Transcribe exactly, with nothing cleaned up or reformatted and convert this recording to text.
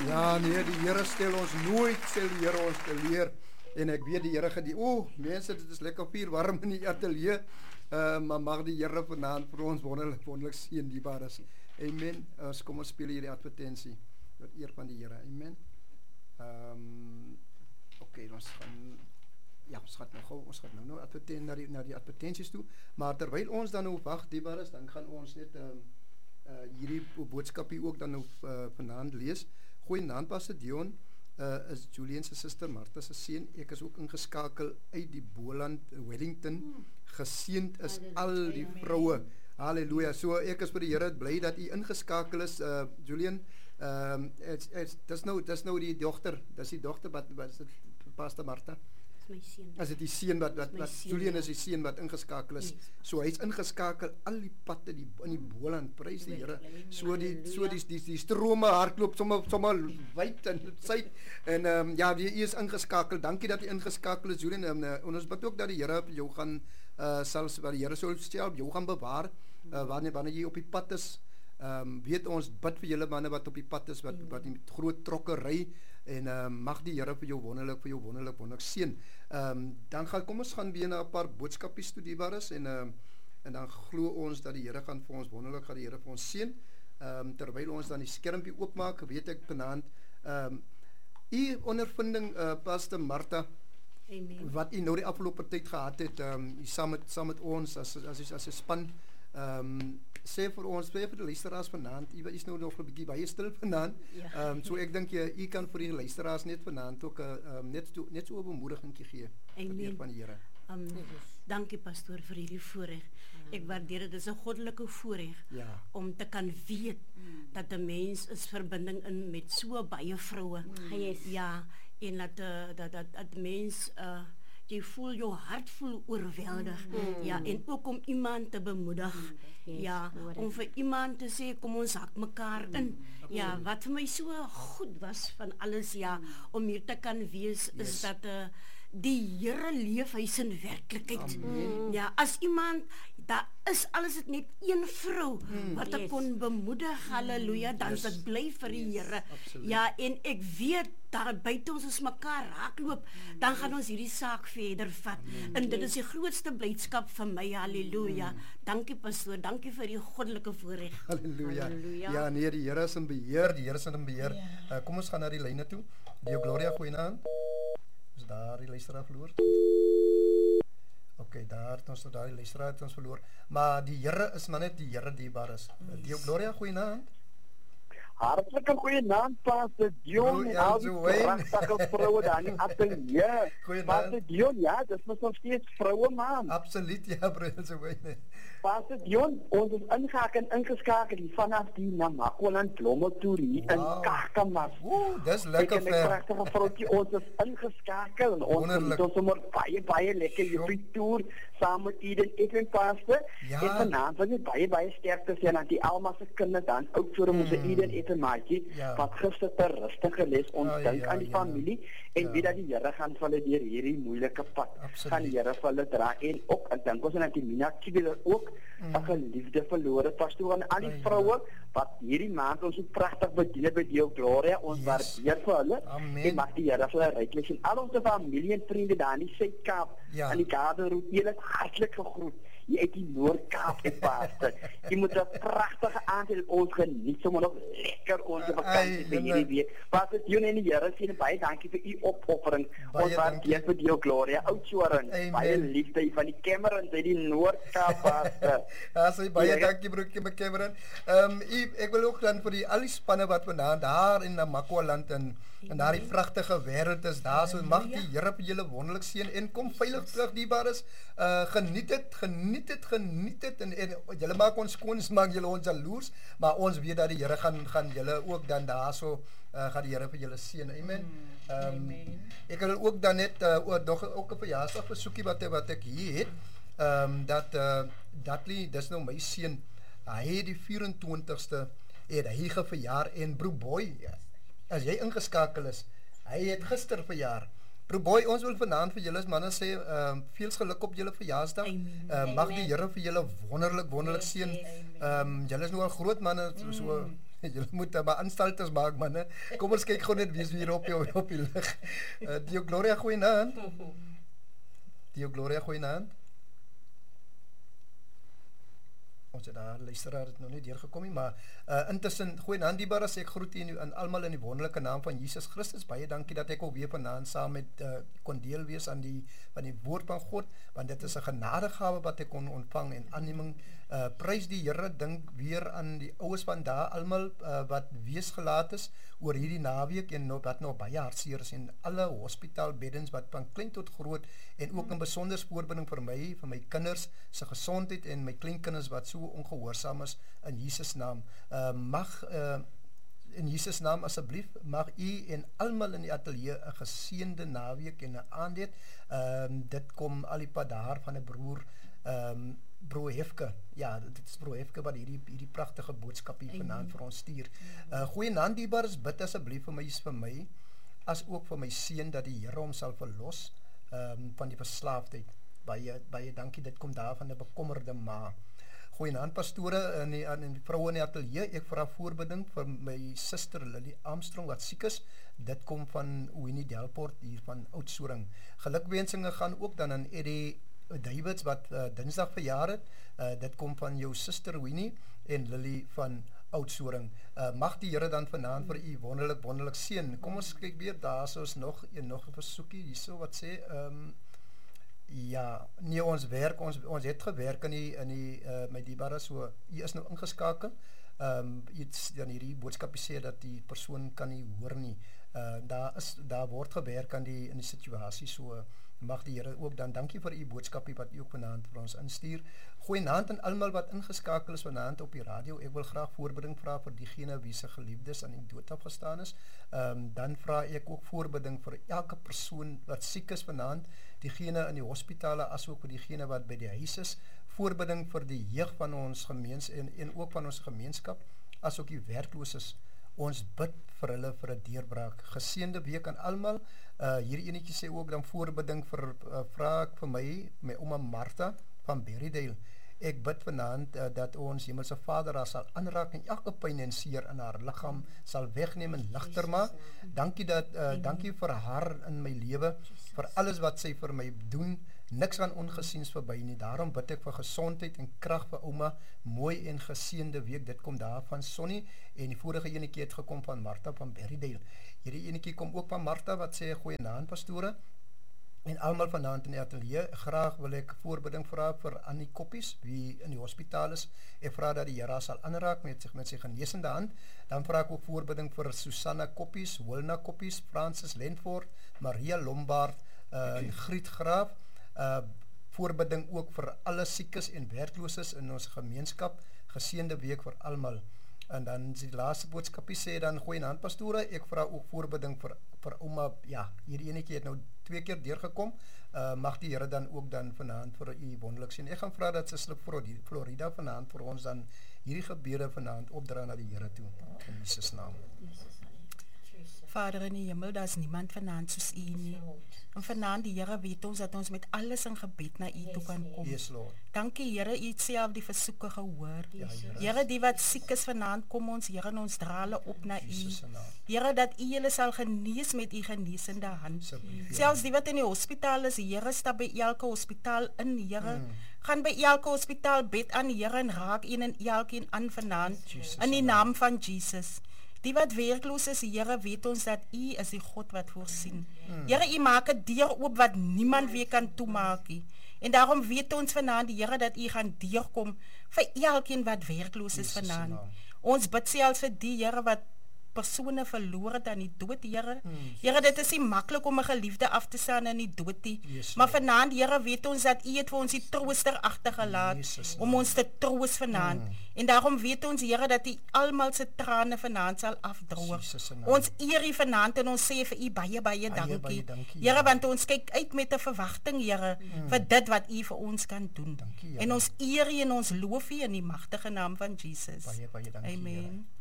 Ja, nee, die Here stel ons nooit, stel die Here ons teleer. En ek weet die Here gaan die, o, mense, dit is lekker vier warm in die ateljee. Uh, maar mag die Here vanaand vir ons wonderlik, wonderlik seën die bares. Amen. Ons kom ons speel hier die advertensie. Tot eer van die Here. Amen. Um, Oké, okay, ons gaan ja, ons gaan nou gou, ons gaan nou nou adverten na die na die advertensies toe. Maar terwyl ons dan nou wag, die bares, dan gaan ons net um, uh, hierdie boodskapie ook dan nou uh, vanaand lees. Goeienaand Pastor Dion. Uh, is Julian se suster Martha se seun. Ek is ook ingeskakel uit die Boland, Wellington. Hmm. Geseënd is Halleluja. Al die vroue. Halleluja. So ek is vir die Here bly dat u ingeskakel is, uh, Julian. Ehm um, dis nou dis nou die dogter, dis die dogter wat wat Pastor Martha. My seun. As dit die seun wat wat, wat Julian is die seun wat ingeskakel is. Yes. So hy's ingeskakel al die pad in die in die Boland, prys die Here. So die so die die, die strome hardloop sommer sommer wyd en suid en ehm um, ja, jy is ingeskakel. Dankie dat jy ingeskakel is, Julian. En, uh, en ons bid ook dat die Here jou gaan uh selfs wat die Here sou stel, jou gaan bewaar uh, wanneer wanneer jy op die pad is. Ehm um, weet ons bid vir julle manne wat op die pad is, wat wat die groot trokke ry en ehm um, mag die Here vir jou wonderlik vir jou wonderlik wonderlik seën. Ehm um, dan gaan kom ons gaan weer na 'n paar boodskapies toe die bares en ehm um, en dan glo ons dat die Here gaan vir ons wonderlik gaan die Here vir ons seën. Ehm um, terwyl ons dan die skermpie oopmaak, weet ek vanaand ehm um, u ondervinding uh, Pastor Martha. Amen. Wat u nou die afgelope tyd gehad het ehm um, saam met saam met ons as as as 'n span. Ehm um, sê vir ons, sê vir die luisteraars vanaand, u is nou nog 'n bietjie baie stil vanaand. Ehm ja. um, so ek dink jy u kan vir die luisteraars net vanaand ook 'n uh, um, net to, net so 'n bemoedigingkie gee. Amen. Van die Here. Um, dankie pastoor vir hierdie voorreg. Ek waardeer dit, dit is 'n goddelike voorreg ja. om te kan weet mm. dat 'n mens is verbinding in met so baie vroue. Mm. Yes. Ja, en dat dat dat dat mens uh, jy voel jou hart voel oorweldig. Mm. Ja, en ook om iemand te bemoedig. Mm. Yes, ja, om vir iemand te sê kom ons hak mekaar in. Mm. Ja, wat vir my so goed was van alles ja, mm. om hier te kan wees yes. is dat uh, die Here leef hy in werklikheid. Mm. Ja, as iemand daar is alles dit net een vrou mm. wat ek yes. kon bemoedig. Mm. Halleluja, dan yes. dit bly vir die yes. Here. Absoluut. Ja, en ek weet daar buite ons as mekaar raakloop, mm. dan gaan ons hierdie saak verder vat. Mm. En dit is die grootste blydskap vir my. Halleluja. Mm. Dankie pastoor, dankie vir die goddelike voorreg. Halleluja. Halleluja. Ja, nee, die Here is in beheer, die Here is in beheer. Yeah. Uh, kom ons gaan na die lyne toe. Dio Gloria, goeienaand. Is daar die luisteraar verloor? Oké, okay, daar het ons daar die luisteraar het ons verloor. Maar die Here is maar net die Here dierbaar is. Yes. Dio Gloria, goeienaand. Hartlike goeienaand Pastor Dion en al die pragtige vroue daar in die ateljee. Pastor Dion, ja, dis mos nog steeds vroue man. Absoluut, ja, broer Joanne. Pastor Dion, ons is ingehaken en ingeskakel hier vanaf die Namakoland Blommetoer hier wow. in Kakamas. Oeh, dis lekker ver. Ek en 'n pragtige vroutjie, ons is ingeskakel en ons het ons sommer baie baie lekker hierdie toer saam met Eden Eden Pastor. Ja. En vanaand was dit baie baie sterkte sien aan die Alma se kinders dan ook vir ons mm. Eden Eden maatjie ja. wat gister ter rustige les ons oh, dink ja, aan die ja. familie en ja. weet dat die Here gaan vir hulle deur hierdie moeilike pad Absoluut. gaan die Here vir hulle dra en ook ek dink ons aan die Mina Kibler ook mm. 'n geliefde verlore pastoor en al die oh, vroue ja. wat hierdie maand ons so pragtig bedien by Dio Gloria ons yes. waardeer vir hulle Amen. En mag die Here vir hulle ryklik en al ons familie en vriende daar in die Suid-Kaap ja. aan die Kaderroet eerlik hartlik gegroet jy uit die Noord-Kaap gepaste jy moet 'n pragtige aand hê ons geniet sommer nog lekker ons vakansie vir hierdie week. Wat is jy en die Here sien baie dankie vir u opoffering. Ons waardeer vir Dio Gloria Oudtshoorn. Baie liefde van die Cameron uit die Noord-Kaap. Ja, sê baie dankie broertjie by Cameron. Ehm um, ek wil ook dan vir die al die spanne wat vanaand daar in Namakoland en en daar die vragtige wêreld is daar so mag die Here vir julle wonderlik seën en kom veilig terug dierbares. Uh geniet dit, geniet dit, geniet dit en, en julle maak ons skoons, maak julle ons jaloers, maar ons weet dat die Here gaan gaan julle ook dan daarso uh, gaan die Here vir julle seën. Amen. Ehm um, ek wil ook dan net uh, ook nog ook 'n verjaarsdag versoekie wat wat ek hier het. Ehm um, dat uh, Dudley, dis nou my seun. Hy het die vyf-en-twintigste het hy geverjaar en broer Boy, as jy ingeskakel is, hy het gister verjaar. Broer Boy, ons wil vanaand vir julle manne sê, ehm uh, veel geluk op julle verjaarsdag. Uh, mag die Here vir julle wonderlik wonderlik seën. Ehm um, julle is nou al groot manne, so Julle moet maar aanstaltes maak man, hè. Kom ons kyk gou net wie is hier op jou op die lig. Uh, Dio Gloria goeienaand. Dio Gloria goeienaand. Ons het daar luisteraar het nog nie deurgekom nie, maar uh, intussen goeienaand Dibara, sê ek groet u aan almal in die wonderlike naam van Jesus Christus. Baie dankie dat ek ook weer vanaand saam met uh, kon deel wees aan die van die woord van God, want dit is 'n genadegawe wat ek kon ontvang en aanneming. Uh, prys die Here, dink weer aan die oues van daar almal uh, wat weesgelaat is oor hierdie naweek en nog, wat nog baie hartseer is en alle hospitaalbeddens wat van klein tot groot en ook 'n besondere voorbinding vir my, vir my kinders se gesondheid en my kleinkinders wat so ongehoorsaam is in Jesus naam. Uh, mag uh, in Jesus naam asseblief, mag u en almal in die ateljee 'n geseënde naweek en 'n aand hê. Um, dit kom al die pad daar van 'n broer um, Broer Hefke, ja, dit is Broer Hefke wat hierdie, hierdie prachtige boodskap hier vanaand vir ons stuur. Uh, Goeienaand Diebaars, bid asseblief vir my, vir my, as ook vir my seun, dat die Here hom sal verlos um, van die verslaafdheid. Baie, baie dankie, dit kom daar van 'n bekommerde ma. Goeienaand pastore en die, en die vroue in die ateljee, ek vra voorbidding vir my suster Lily Armstrong wat siek is. Dit kom van Winnie Delport hier van Oudtshoorn. Gelukwensinge gaan ook dan aan Eddie Davids wat uh, dinsdag verjaar het, uh, dit kom van jou sister Winnie en Lily van Oudtshoorn. Uh, mag die Here dan vanaand vir u wonderlik, wonderlik seën. Kom ons kyk weer, daar is ons nog, nog een versoekie, hierso wat sê, um, ja, nee, ons werk, ons, ons het gewerk in die, in die uh, my Dibara, so, jy is nou ingeskakel, um, iets dan hierdie boodskap sê dat die persoon kan nie hoor nie, uh, daar is, daar word gewerk aan die, in die situasie, so, mag die Here ook dan, dankie vir u boodskapie wat u ook vanaand vir ons instuur. Goeienaand aan almal wat ingeskakel is vanaand op die radio. Ek wil graag voorbidding vra vir diegene wie se geliefdes aan die dood afgestaan is. Um, dan vra ek ook voorbidding vir elke persoon wat siek is vanaand, diegene in die hospitale as ook vir diegene wat by die huis is. Voorbidding vir die jeug van ons gemeens en, en ook van ons gemeenskap, as ook die werklooses. Ons bid vir hulle vir 'n deurbraak. Geseënde week aan almal. Uh, hier enetjie sê ook dan voorbidding vir uh, vra ek vir my, my ouma Martha van Berrydale. Ek bid vanaand uh, dat ons Hemelse Vader haar sal aanraak en elke pyn en seer in haar liggaam sal wegneem en ligter maak. Dankie dat uh, dankie vir haar in my lewe, vir alles wat sy vir my doen. Niks van ongesiens verby nie. Daarom bid ek vir gesondheid en krag vir ouma. Mooi en geseënde week. Dit kom daar van Sonny en die vorige enetjie het gekom van Martha van Berrydale. Hierdie enetjie kom ook van Martha wat sê goeienaand pastore. En almal vanaand in die ateljee, graag wil ek voorbidding vra vir Annie Koppies, wie in die hospitaal is. Ek vra dat die Here sal aanraak met sy, met sy genesende hand. Dan vra ek ook voorbidding vir Susanna Koppies, Wilna Koppies, Francis Lenford, Maria Lombard, uh, en Griet Graaf. Uh, voorbidding ook vir alle siekes en werklooses in ons gemeenskap. Geseënde week vir almal. En dan die laaste boodskapie sê dan, goeienaand pastore, ek vra ook voorbidding vir, vir ouma, ja, hierdie enetjie het nou twee keer deurgekom, uh, mag die Here dan ook dan vanaand vir u wonderlik sien. Ek gaan vra dat Suster Florida vanaand vir ons dan hierdie gebede vanaand opdra na die Here toe, in Jesus naam. Vader in die hemel, daar is niemand vanaand soos u nie. En vanaand die Here weet ons dat ons met alles in gebed na u toe kan kom. Yes, Lord. Dankie Here, u het self die versoeke gehoor. Ja, Here. Here, die wat siek is vanaand, kom ons Here, ons dra hulle op na u. Here, dat u hulle sal genees met u genesende hand. Sublief, Selfs die wat in die hospitaal is, Here, stap by elke hospitaal in, Here. Mm. Gaan by elke hospitaal bed aan, Here, en raak een en elkeen aan vanaand, in die naam van Jesus. Die wat werkloos is, Here, weet ons dat u is die God wat voorsien. Hmm. Here, u maak 'n deur oop wat niemand weer kan toemaak nie. En daarom weet ons vanaand, Here, dat u gaan deurkom vir elkeen wat werkloos is vanaand. Ons bid selfs vir die Here wat persone verloor het aan die dood, Here. Hmm. Here, dit is nie maklik om 'n geliefde af te staan in die dood nie. Yes, maar vanaand, Here, weet ons dat u het vir ons die trooster agtergelaat yes, om ons te troos vanaand. Hmm. En daarom weet ons, Here, dat u almal se trane vanaand sal afdroog. Ons eer u vanaand en ons sê vir u baie baie dankie. Baie, dankie Here, want ons kyk uit met 'n verwagting, Here, hmm. vir dit wat u vir ons kan doen. Dankie, en ons eer u en ons loof u in die magtige naam van Jesus. Baie baie dankie. Amen. Here.